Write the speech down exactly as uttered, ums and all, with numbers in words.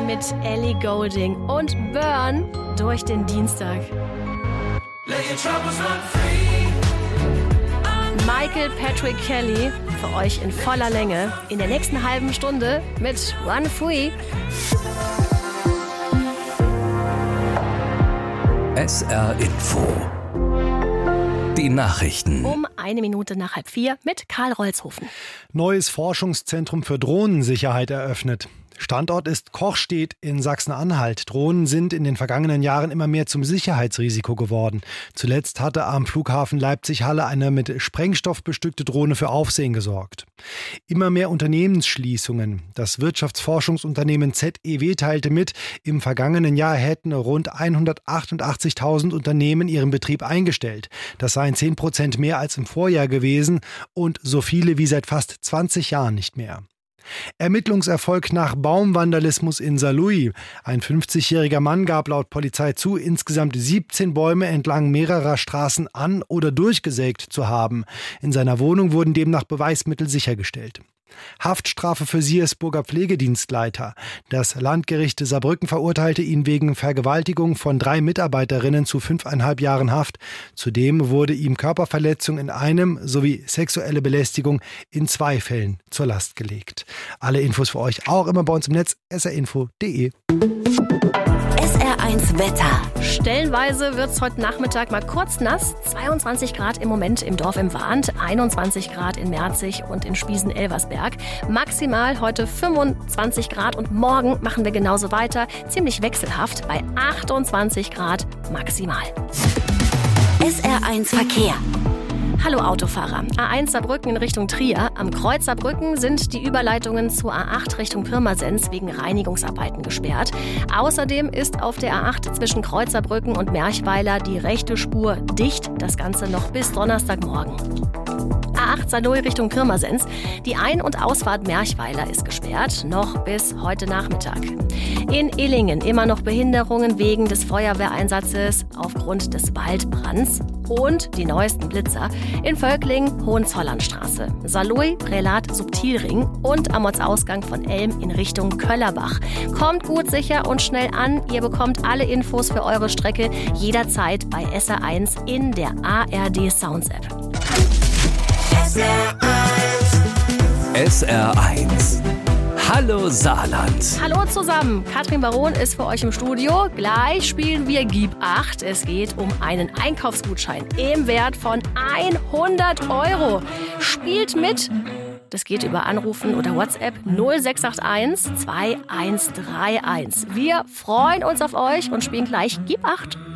mit Ellie Goulding und Burn durch den Dienstag. Michael Patrick Kelly für euch in voller Länge in der nächsten halben Stunde mit Run Free. S R Info. Die Nachrichten. Um eine Minute nach halb vier mit Karl Rolzhofen. Neues Forschungszentrum für Drohnensicherheit eröffnet. Standort ist Kochstedt in Sachsen-Anhalt. Drohnen sind in den vergangenen Jahren immer mehr zum Sicherheitsrisiko geworden. Zuletzt hatte am Flughafen Leipzig-Halle eine mit Sprengstoff bestückte Drohne für Aufsehen gesorgt. Immer mehr Unternehmensschließungen. Das Wirtschaftsforschungsunternehmen Z E W teilte mit, im vergangenen Jahr hätten rund hundertachtundachtzigtausend Unternehmen ihren Betrieb eingestellt. Das seien zehn Prozent mehr als im Vorjahr gewesen und so viele wie seit fast zwanzig Jahren nicht mehr. Ermittlungserfolg nach Baumvandalismus in Saarlouis. Ein fünfzigjähriger Mann gab laut Polizei zu, insgesamt siebzehn Bäume entlang mehrerer Straßen an- oder durchgesägt zu haben. In seiner Wohnung wurden demnach Beweismittel sichergestellt. Haftstrafe für Siersburger Pflegedienstleiter. Das Landgericht Saarbrücken verurteilte ihn wegen Vergewaltigung von drei Mitarbeiterinnen zu fünfeinhalb Jahren Haft. Zudem wurde ihm Körperverletzung in einem sowie sexuelle Belästigung in zwei Fällen zur Last gelegt. Alle Infos für euch auch immer bei uns im Netz s r info punkt d e. S R eins Wetter. Stellenweise wird es heute Nachmittag mal kurz nass. zweiundzwanzig Grad im Moment im Dorf im Warnt, einundzwanzig Grad in Merzig und in Spiesen-Elversberg. Maximal heute fünfundzwanzig Grad und morgen machen wir genauso weiter. Ziemlich wechselhaft bei achtundzwanzig Grad maximal. S R eins Verkehr. Hallo Autofahrer. A eins Saarbrücken in Richtung Trier. Am Kreuz Saarbrücken sind die Überleitungen zur A acht Richtung Pirmasens wegen Reinigungsarbeiten gesperrt. Außerdem ist auf der A acht zwischen Kreuz Saarbrücken und Merchweiler die rechte Spur dicht. Das Ganze noch bis Donnerstagmorgen. A acht Saarlouis Richtung Pirmasens. Die Ein- und Ausfahrt Merchweiler ist gesperrt, noch bis heute Nachmittag. In Illingen immer noch Behinderungen wegen des Feuerwehreinsatzes aufgrund des Waldbrands. Und die neuesten Blitzer in Völklingen, Hohenzollernstraße, Saarlouis, Prelat, Subtilring und am Ortsausgang von Elm in Richtung Köllerbach. Kommt gut, sicher und schnell an. Ihr bekommt alle Infos für eure Strecke jederzeit bei S R eins in der A R D Sounds App. S R eins. S R eins. Hallo Saarland. Hallo zusammen, Katrin Baron ist für euch im Studio. Gleich spielen wir Gib acht. Es geht um einen Einkaufsgutschein im Wert von hundert Euro. Spielt mit. Das geht über Anrufen oder WhatsApp null sechs acht eins zwei eins drei eins. Wir freuen uns auf euch und spielen gleich Gib acht.